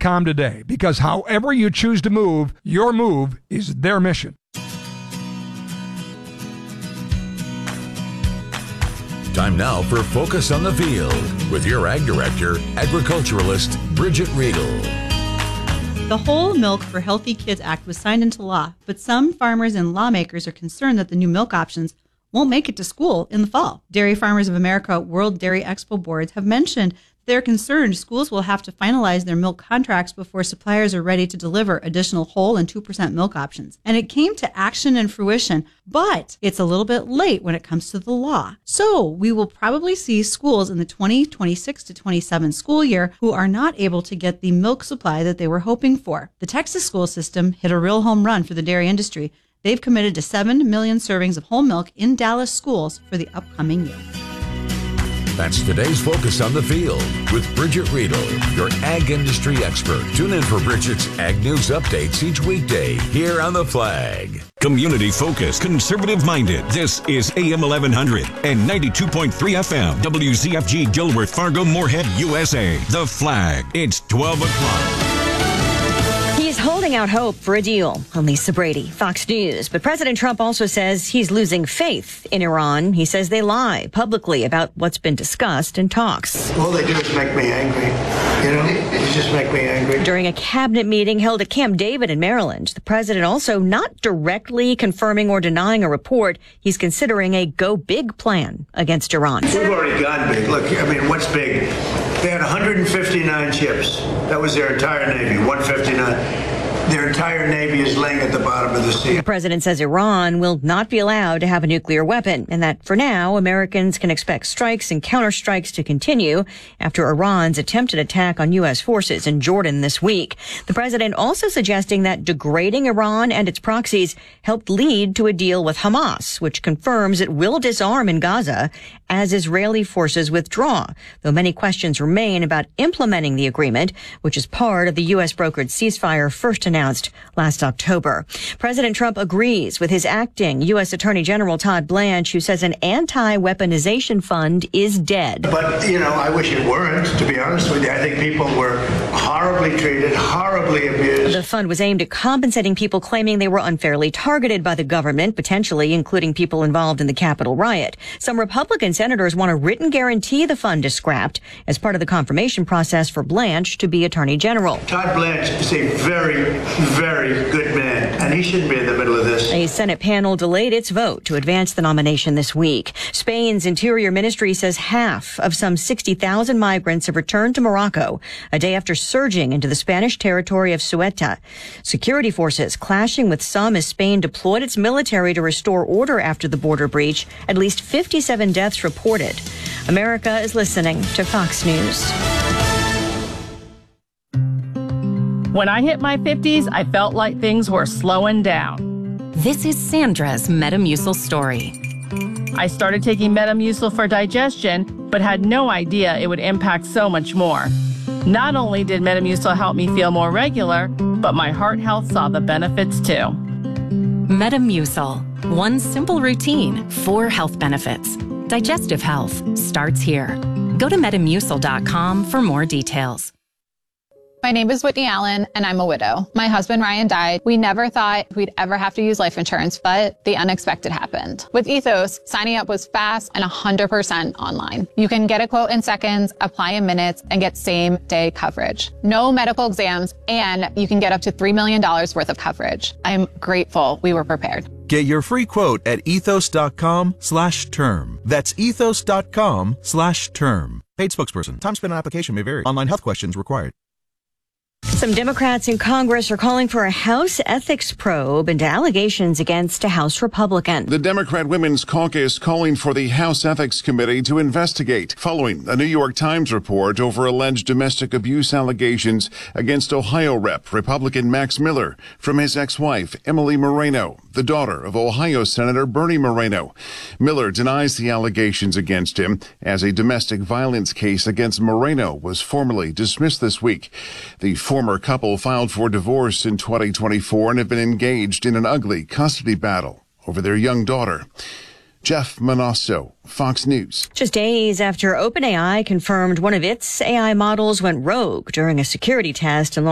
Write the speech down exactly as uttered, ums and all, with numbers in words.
com today, because however you choose to move, your move is their mission. Time now for Focus on the Field with your Ag Director, agriculturalist Bridget Riedel. The Whole Milk for Healthy Kids Act was signed into law, but some farmers and lawmakers are concerned that the new milk options won't make it to school in the fall. Dairy Farmers of America World Dairy Expo boards have mentioned they're concerned schools will have to finalize their milk contracts before suppliers are ready to deliver additional whole and two percent milk options. And it came to action and fruition, but it's a little bit late when it comes to the law. So we will probably see schools in the twenty twenty-six to twenty-seven school year who are not able to get the milk supply that they were hoping for. The Texas school system hit a real home run for the dairy industry. They've committed to seven million servings of whole milk in Dallas schools for the upcoming year. That's today's Focus on the Field with Bridget Riedel, your ag industry expert. Tune in for Bridget's Ag News updates each weekday here on The Flag. Community focused, conservative minded. This is A M eleven hundred and ninety-two point three F M. W Z F G Gilworth, Fargo, Moorhead, U S A. The Flag. It's twelve o'clock. He's holding out hope for a deal. I'm Lisa Brady, Fox News. But President Trump also says he's losing faith in Iran. He says they lie publicly about what's been discussed in talks. All they do is make me angry. You know, they just make me angry. During a cabinet meeting held at Camp David in Maryland, the president also not directly confirming or denying a report. He's considering a go big plan against Iran. We've already gone big. Look, I mean, what's big? They had one hundred fifty-nine ships. That was their entire Navy, one hundred fifty-nine. Their entire Navy is laying at the bottom of the sea. The president says Iran will not be allowed to have a nuclear weapon, and that for now, Americans can expect strikes and counterstrikes to continue after Iran's attempted attack on U S forces in Jordan this week. The president also suggesting that degrading Iran and its proxies helped lead to a deal with Hamas, which confirms it will disarm in Gaza as Israeli forces withdraw, though many questions remain about implementing the agreement, which is part of the U S brokered ceasefire first announced last October. President Trump agrees with his acting U S Attorney General Todd Blanche, who says an anti-weaponization fund is dead. But, you know, I wish it weren't, to be honest with you. I think people were horribly treated, horribly abused. The fund was aimed at compensating people claiming they were unfairly targeted by the government, potentially including people involved in the Capitol riot. Some Republican senators want a written guarantee the fund is scrapped as part of the confirmation process for Blanche to be Attorney General. Todd Blanche is a very, very good man, and he shouldn't be in the middle of this. A Senate panel delayed its vote to advance the nomination this week. Spain's Interior Ministry says half of some sixty thousand migrants have returned to Morocco a day after surging into the Spanish territory of Ceuta. Security forces clashing with some as Spain deployed its military to restore order after the border breach. At least fifty-seven deaths reported. America is listening to Fox News. When I hit my fifties, I felt like things were slowing down. This is Sandra's Metamucil story. I started taking Metamucil for digestion, but had no idea it would impact so much more. Not only did Metamucil help me feel more regular, but my heart health saw the benefits too. Metamucil. One simple routine, four health benefits. Digestive health starts here. Go to metamucil dot com for more details. My name is Whitney Allen, and I'm a widow. My husband, Ryan, died. We never thought we'd ever have to use life insurance, but the unexpected happened. With Ethos, signing up was fast and one hundred percent online. You can get a quote in seconds, apply in minutes, and get same-day coverage. No medical exams, and you can get up to three million dollars worth of coverage. I'm grateful we were prepared. Get your free quote at ethos dot com slash term. That's ethos dot com slash term. Paid spokesperson. Time spent on application may vary. Online health questions required. Some Democrats in Congress are calling for a House ethics probe into allegations against a House Republican. The Democrat Women's Caucus calling for the House Ethics Committee to investigate following a New York Times report over alleged domestic abuse allegations against Ohio Rep Republican Max Miller from his ex-wife, Emily Moreno, the daughter of Ohio Senator Bernie Moreno. Miller denies the allegations against him as a domestic violence case against Moreno was formally dismissed this week. The former couple filed for divorce in twenty twenty-four and have been engaged in an ugly custody battle over their young daughter. Jeff Manasso, Fox News. Just days after OpenAI confirmed one of its A I models went rogue during a security test and